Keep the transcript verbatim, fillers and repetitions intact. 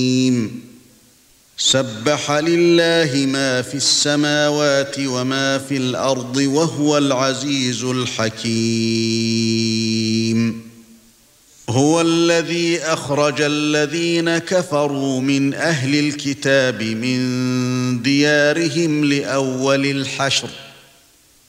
سبح لله ما في السماوات وما في الأرض وهو العزيز الحكيم هو الذي أخرج الذين كفروا من أهل الكتاب من ديارهم لأول الحشر